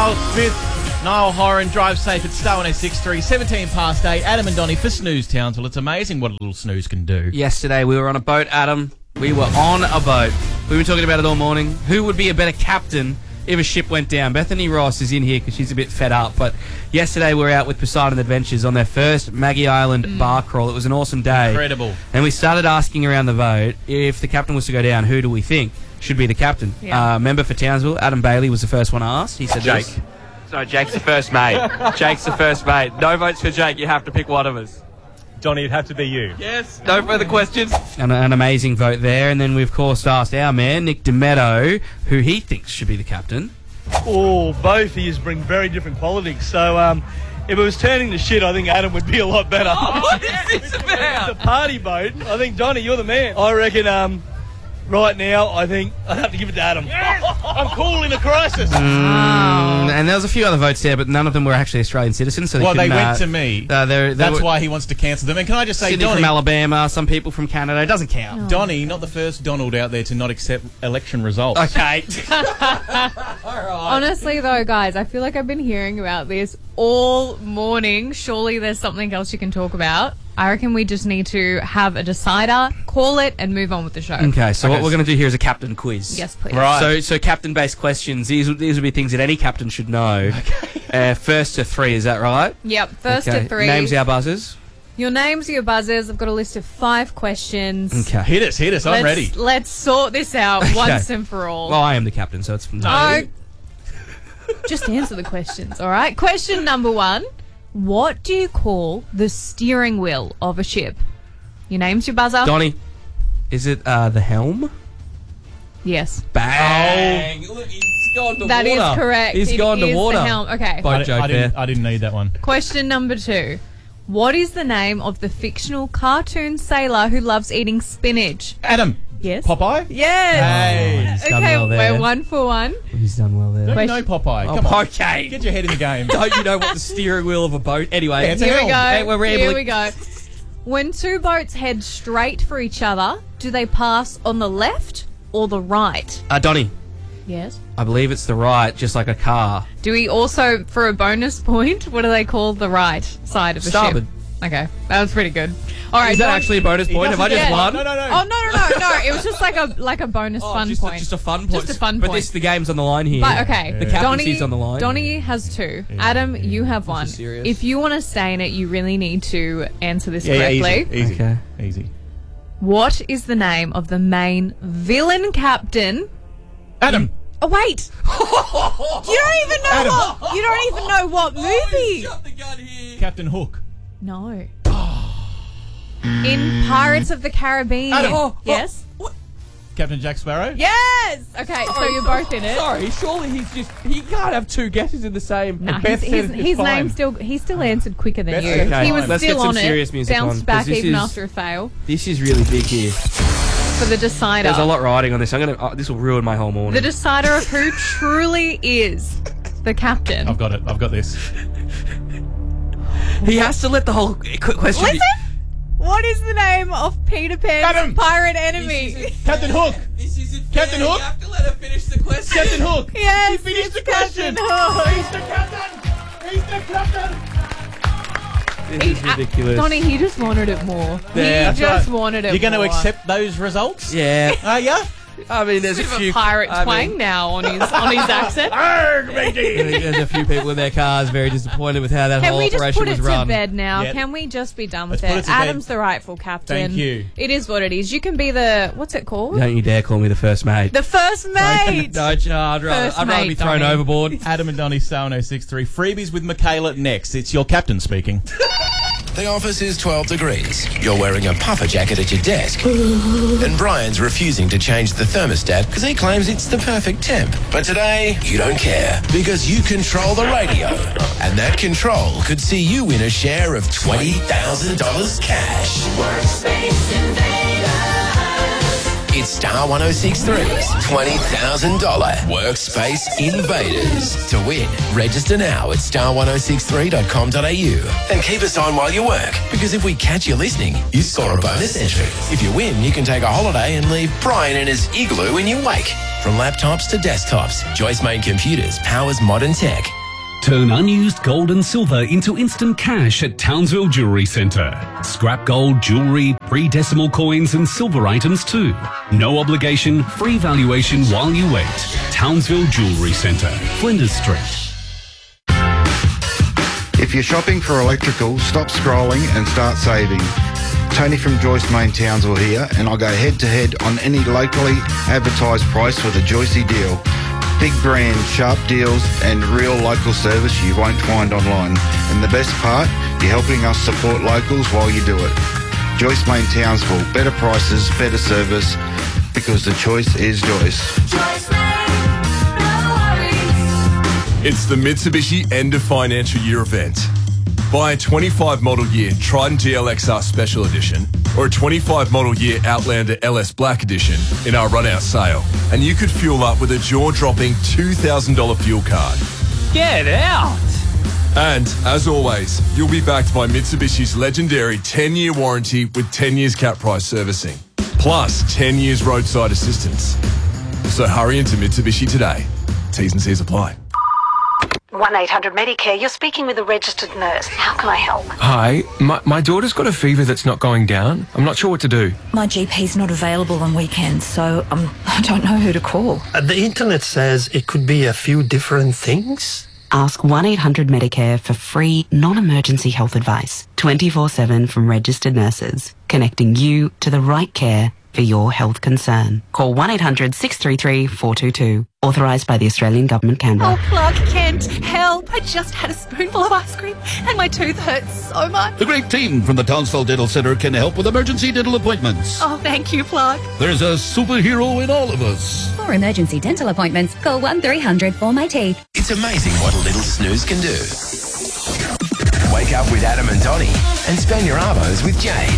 Miles Smith, Niall Horan, drive safe at Star 106.3, 17 past 8. Adam and Donnie for Snooze Townsville. It's amazing what a little snooze can do. Yesterday we were on a boat, Adam. We were on a boat. We were talking about it all morning. Who would be a better captain if a ship went down? Bethany Ross is in here because she's a bit fed up. But yesterday we were out with Poseidon Adventures on their first Maggie Island bar crawl. It was an awesome day. Incredible. And we started asking around the vote, if the captain was to go down, who do we think should be the captain? Yeah. Member for Townsville, Adam Bailey, was the first one asked. He said Jake. this. No, Jake's the first mate. Jake's the first mate. No votes for Jake. You have to pick one of us. Donnie, it'd have to be you. Yes. No further questions. An amazing vote there. And then we, of course, asked our man, Nick Demetto, who he thinks should be the captain. Oh, both of you bring very different qualities. So, if it was turning to shit, I think Adam would be a lot better. Oh, what is this about? It's a party boat. I think, Donnie, you're the man. I reckon, right now, I think I'd have to give it to Adam. Yes! I'm cool in a crisis. And there was a few other votes there, but none of them were actually Australian citizens. So Well, they couldn't, went to me. That's why he wants to cancel them. And can I just say, Sydney Donnie, from Alabama, some people from Canada. It doesn't count. Donnie, not the first Donald out there to not accept election results. Okay. Honestly, though, guys, I feel like I've been hearing about this all morning. Surely there's something else you can talk about. I reckon we just need to have a decider, call it, and move on with the show. Okay, so what we're going to do here is a captain quiz. Yes, please. Right. So captain-based questions. These would be things that any captain should know. Okay. First to three, is that right? Yep, first Okay. to three. Names our buzzers. Your names, your buzzers. I've got a list of 5 questions. Okay. Hit us. I'm ready. Let's sort this out once and for all. Well, I am the captain, so it's... Oh, just answer the questions, all right? Question number 1. What do you call the steering wheel of a ship? Your name's your buzzer? Donnie, is it the helm? Yes. Bang! Look, he's gone to water. That is correct. He's It gone to is water. the helm. Okay. Boat joke there. I didn't need that one. Question number 2. What is the name of the fictional cartoon sailor who loves eating spinach? Adam. Yes. Popeye? Yes. Hey. He's done Okay, well there. we're 1 for 1. He's done well there. Don't you know Popeye? Come on. Okay. Get your head in the game. Don't you know what the steering wheel of a boat? Anyway, Yeah, it's a Here we helm. go. Hey, we're Here rambling. we go. When 2 boats head straight for each other, do they pass on the left or the right? Donnie, Yes. I believe it's the right, just like a car. Do we also, for a bonus point, what do they call the right side of the Starboard. ship? Okay, that was pretty good. All right, Is that Don- actually a bonus point? Have I just Yeah. won? No. Oh no! It was just like a bonus fun just point. just a fun point. Just a fun But point. the game's on the line here. But okay, The captaincy's on the line. Donnie has 2. Adam, you have 1. is serious. If you want to stay in it, you really need to answer this correctly. Easy. Okay. Easy. What is the name of the main villain captain? Adam. Oh wait! You don't even know Adam. what. You don't even know what movie. Shut the gun here. Captain Hook. No. In Pirates of the Caribbean. Adam. Yes. Captain Jack Sparrow. Yes. Okay, so you're both in it. Sorry, surely he can't have 2 guesses in the same. No, Beth his said it's his fine. name still he still answered quicker than Beth you. said it's He was fine. Let's still get some on serious it. music Bounced on, back 'cause this even is- after a fail This is really big here. for the decider. There's a lot riding on this. This will ruin my whole morning. The decider of who truly is the captain. I've got it. I've got this. He has to let the whole question. Listen. What is the name of Peter Pan's Adam. pirate enemy? Captain Hook. This isn't Captain fair. Hook? You have to let her finish the question. Captain Hook. Yes, He finished it's the question. Captain Hook. He's the captain. He's the captain. This is ridiculous. Donnie, he just wanted it more. Yeah, he That's just right. wanted it You're going to more. accept those results? Yeah. Are ya? I mean, there's Bit a of few a pirate I twang mean, now on his accent. There's a few people in their cars very disappointed with how that Can whole we just operation put it was to run. bed now? Yep. Can we just be done with Let's put it it? to bed. Adam's the rightful captain. Thank you. It is what it is. You can be the what's it called? Don't you dare call me the first mate. The first mate. Don't you? I'd First rather be mate, thrown Donnie. overboard. Adam and Donnie, Star 106.3. Freebies with Michaela next. It's your captain speaking. The office is 12 degrees. You're wearing a puffer jacket at your desk. And Brian's refusing to change the thermostat because he claims it's the perfect temp. But today, you don't care because you control the radio. And that control could see you win a share of $20,000 cash. Workspace Invaders. It's Star 106.3's $20,000 Workspace Invaders. To win, register now at star1063.com.au and keep us on while you work, because if we catch you listening, you score a bonus entry. If you win, you can take a holiday and leave Brian in his igloo in your wake. From laptops to desktops, Joyce Main Computers powers modern tech. Turn unused gold and silver into instant cash at Townsville Jewellery Centre. Scrap gold, jewellery, pre-decimal coins and silver items too. No obligation, free valuation while you wait. Townsville Jewellery Centre, Flinders Street. If you're shopping for electrical, stop scrolling and start saving. Tony from Joyce Main Townsville here, and I'll go head-to-head on any locally advertised price with a Joycey deal. Big brand, sharp deals, and real local service you won't find online. And the best part, you're helping us support locals while you do it. Joyce Main Townsville, better prices, better service, because the choice is Joyce. Joyce Main, no worries. It's the Mitsubishi end of financial year event. Buy a 25 model year Triton GLXR Special Edition or a 25 model year Outlander LS Black Edition in our run-out sale, and you could fuel up with a jaw-dropping $2,000 fuel card. Get out! And, as always, you'll be backed by Mitsubishi's legendary 10-year warranty with 10 years cap price servicing, plus 10 years roadside assistance. So hurry into Mitsubishi today. T's and C's apply. 1-800-Medicare, you're speaking with a registered nurse. How can I help? Hi, my daughter's got a fever that's not going down. I'm not sure what to do. My GP's not available on weekends, so I don't know who to call. The internet says it could be a few different things. Ask 1-800-Medicare for free, non-emergency health advice, 24/7 from registered nurses, connecting you to the right care for your health concern. Call 1-800-633-422. Authorised by the Australian Government, Canberra. Oh, Clark Kent, help! I just had a spoonful of ice cream and my tooth hurts so much. The great team from the Townsville Dental Centre can help with emergency dental appointments. Oh, thank you, Clark. There's a superhero in all of us. For emergency dental appointments, call 1300 for my teeth. It's amazing what a little snooze can do. Wake up with Adam and Donnie and spend your arvos with Jade.